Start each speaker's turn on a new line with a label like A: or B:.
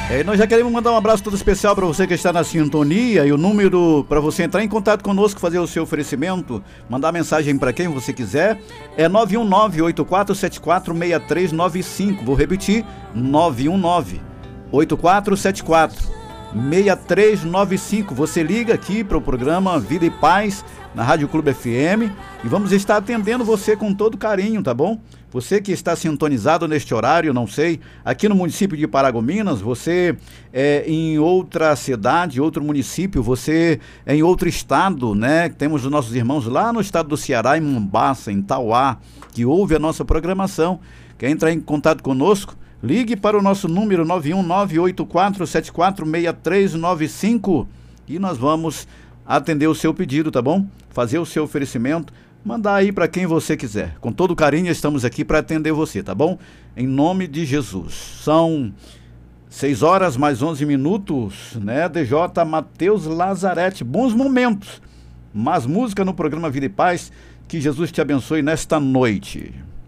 A: Nós já queremos mandar um abraço todo especial para você que está na sintonia, e o número para você entrar em contato conosco, fazer o seu oferecimento, mandar mensagem para quem você quiser, é 919-8474-6395. Vou repetir, 919-8474-6395. Você liga aqui para o programa Vida e Paz na Rádio Clube FM e vamos estar atendendo você com todo carinho, tá bom? Você que está sintonizado neste horário, não sei, aqui no município de Paragominas, você é em outra cidade, outro município, você é em outro estado, né? Temos os nossos irmãos lá no estado do Ceará, em Mombaça, em Tauá, que ouve a nossa programação. Quer entrar em contato conosco? Ligue para o nosso número 919-8474-6395 e nós vamos atender o seu pedido, tá bom? Fazer o seu oferecimento, mandar aí para quem você quiser. Com todo carinho estamos aqui para atender você, tá bom? Em nome de Jesus. São 6 horas mais 11 minutos, né? DJ Matheus Lazarete. Bons momentos, mas música no programa Vida e Paz. Que Jesus te abençoe nesta noite.